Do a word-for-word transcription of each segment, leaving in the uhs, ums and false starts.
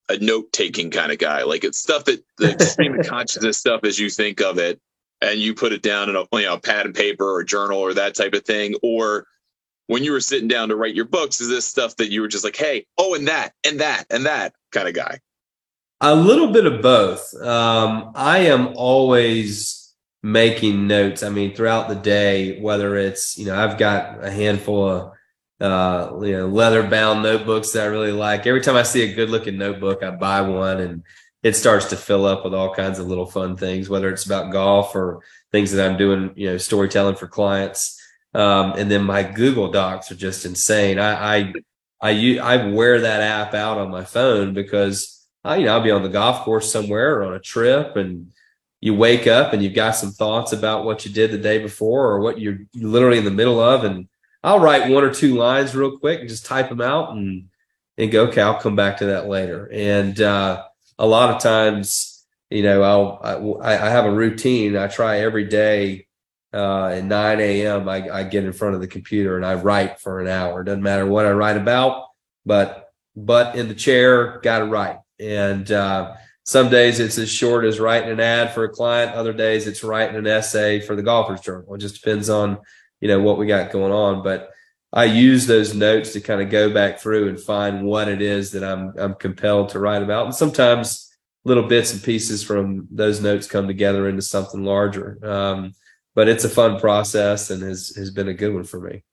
a note taking kind of guy. Like it's stuff that the stream of consciousness stuff as you think of it, and you put it down in a, you know, a pad and paper or a journal or that type of thing. Or when you were sitting down to write your books, is this stuff that you were just like, hey, oh, and that, and that, and that kind of guy? A little bit of both. Um, I am always making notes. I mean, throughout the day, whether it's, you know, I've got a handful of, uh, you know, leather bound notebooks that I really like. Every time I see a good looking notebook, I buy one and it starts to fill up with all kinds of little fun things, whether it's about golf or things that I'm doing, you know, storytelling for clients. Um, and then my Google Docs are just insane. I, I, I, I wear that app out on my phone because I, you know, I'll be on the golf course somewhere or on a trip, and you wake up and you've got some thoughts about what you did the day before or what you're literally in the middle of. And I'll write one or two lines real quick and just type them out and, and go, okay, I'll come back to that later. And, uh, a lot of times, you know, I'll, I, I have a routine. I try every day, uh, at nine a.m. I, I get in front of the computer and I write for an hour. It doesn't matter what I write about, but, but in the chair, got to write. And uh, some days it's as short as writing an ad for a client. Other days it's writing an essay for the Golfer's Journal. It just depends on, you know, what we got going on. But I use those notes to kind of go back through and find what it is that I'm I'm compelled to write about. And sometimes little bits and pieces from those notes come together into something larger. Um, but it's a fun process and has has been a good one for me.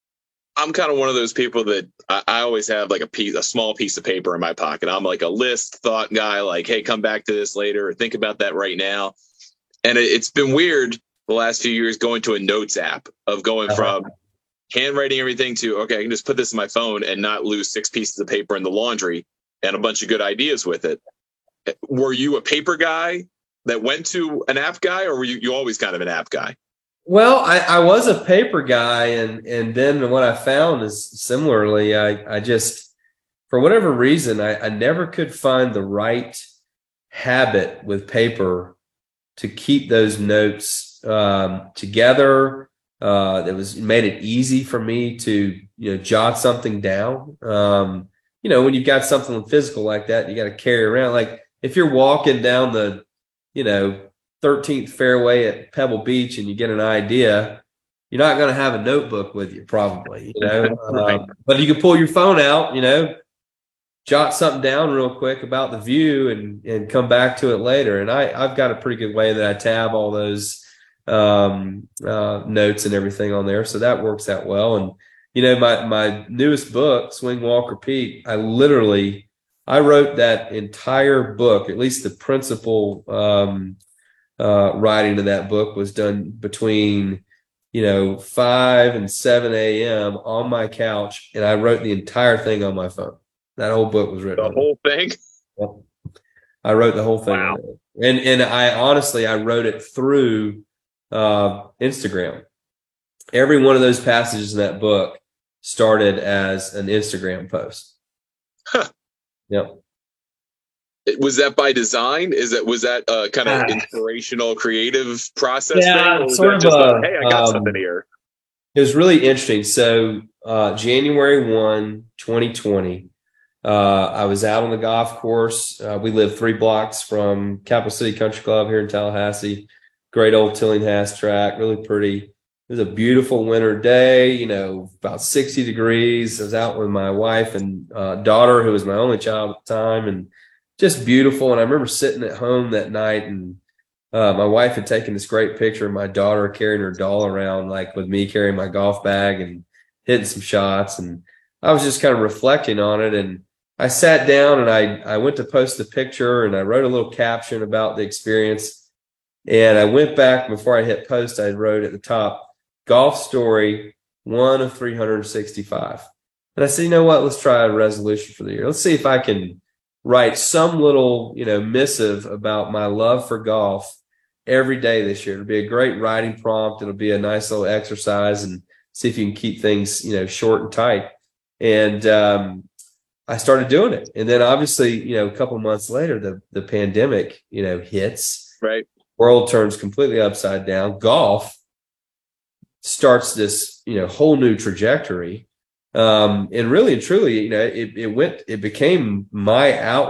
I'm kind of one of those people that I, I always have like a piece, a small piece of paper in my pocket. I'm like a list thought guy, like, hey, come back to this later or think about that right now. And it, it's been weird the last few years going to a notes app of going Uh-huh. from handwriting everything to, okay, I can just put this in my phone and not lose six pieces of paper in the laundry and a bunch of good ideas with it. Were you a paper guy that went to an app guy, or were you, you always kind of an app guy? Well, I, I was a paper guy, and and then what I found is similarly, I, I just, for whatever reason, I, I never could find the right habit with paper to keep those notes um, together. Uh, that was made it easy for me to, you know, jot something down. Um, you know, when you've got something physical like that, you got to carry around. Like if you're walking down the, you know, thirteenth fairway at Pebble Beach and you get an idea, you're not going to have a notebook with you, probably, you know. Right. Um, but you can pull your phone out, you know, jot something down real quick about the view and and come back to it later. And I I've got a pretty good way that I tab all those um, uh, notes and everything on there, so that works out well. And you know, my my newest book, Swing, Walk, Repeat, I literally I wrote that entire book, at least the principal um, uh, writing of that book was done between, you know, five and seven a m on my couch, and I wrote the entire thing on my phone. That whole book was written The on whole thing. it. I wrote the whole thing on Wow. it. And and I honestly I wrote it through uh, Instagram. Every one of those passages in that book started as an Instagram post. Huh. Yep. Was that by design? Is that was that a kind of Ah, inspirational, creative process thing, yeah, or was sort that of just a a hey, I got something um, here? it was really interesting. So uh, January first, twenty twenty, uh, I was out on the golf course. Uh, we live three blocks from Capital City Country Club here in Tallahassee. Great old Tillinghast track, really pretty. It was a beautiful winter day, you know, about sixty degrees. I was out with my wife and uh, daughter, who was my only child at the time, and just beautiful. And I remember sitting at home that night, and uh, my wife had taken this great picture of my daughter carrying her doll around, like with me carrying my golf bag and hitting some shots. And I was just kind of reflecting on it. And I sat down and I, I went to post the picture and I wrote a little caption about the experience. And I went back before I hit post, I wrote at the top, golf story, one of three hundred sixty-five. And I said, you know what, let's try a resolution for the year. Let's see if I can write some little, you know, missive about my love for golf every day this year. It'll be a great writing prompt. It'll be a nice little exercise, and see if you can keep things, you know, short and tight. And um, I started doing it. And then obviously, you know, a couple of months later, the, the pandemic, you know, hits, Right. world turns completely upside down. Golf starts this, you know, whole new trajectory. Um, and really and truly, you know, it, it went, it became my outlet